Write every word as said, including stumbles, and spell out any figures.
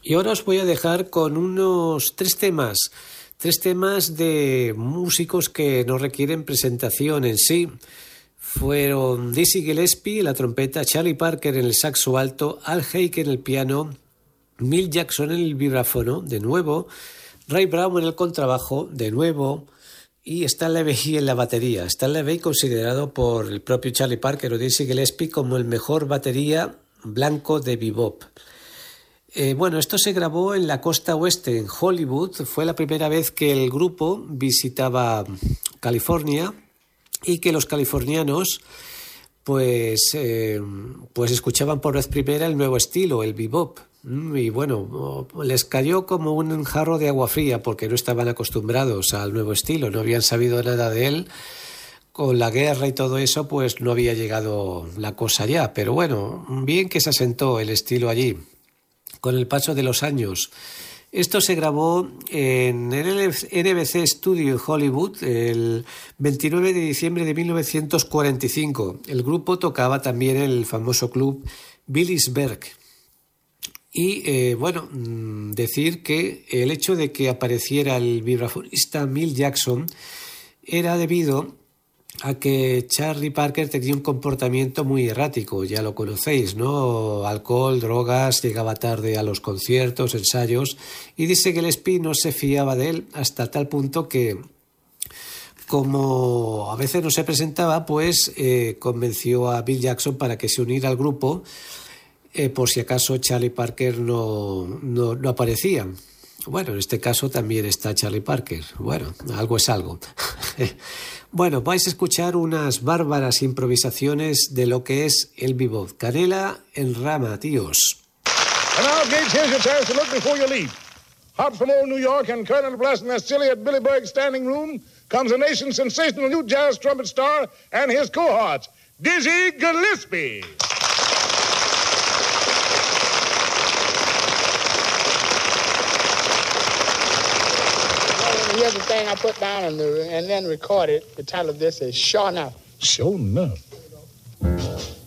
Y ahora os voy a dejar con unos tres temas, tres temas de músicos que no requieren presentación en sí. Fueron Dizzy Gillespie en la trompeta, Charlie Parker en el saxo alto, Al Haig en el piano, Milt Jackson en el vibráfono, de nuevo, Ray Brown en el contrabajo, de nuevo, y Stanley Beckie en la batería. Stanley Beckie considerado por el propio Charlie Parker o Dizzy Gillespie como el mejor batería blanco de bebop. Eh, bueno, esto se grabó en la costa oeste, en Hollywood. Fue la primera vez que el grupo visitaba California y que los californianos pues, eh, pues escuchaban por vez primera el nuevo estilo, el bebop. Y bueno, les cayó como un jarro de agua fría porque no estaban acostumbrados al nuevo estilo, no habían sabido nada de él. Con la guerra y todo eso, pues no había llegado la cosa ya. Pero bueno, bien que se asentó el estilo allí con el paso de los años. Esto se grabó en el N B C Studio en Hollywood el veintinueve de diciembre de mil novecientos cuarenta y cinco. El grupo tocaba también en el famoso club Billiesburg. Y eh, bueno, decir que el hecho de que apareciera el vibrafonista Milt Jackson era debido a que Charlie Parker tenía un comportamiento muy errático, ya lo conocéis, ¿no? Alcohol, drogas, llegaba tarde a los conciertos, ensayos, y dice que Gillespie no se fiaba de él hasta tal punto que, como a veces no se presentaba, pues eh, convenció a Milt Jackson para que se uniera al grupo eh, por si acaso Charlie Parker no, no, no aparecía. Bueno, en este caso también está Charlie Parker. Bueno, algo es algo. Bueno, vais a escuchar unas bárbaras improvisaciones de lo que es el bebop. Canela en rama, tíos. And now, Gage, here's your chance to look before you leap. Hot from old New York and curling a blast in that silly at Billy Berg's standing room comes a nation's sensational new jazz trumpet star and his cohorts, Dizzy Gillespie. Here's the thing I put down on the, and then recorded. The title of this is Sure Enough. Sure enough.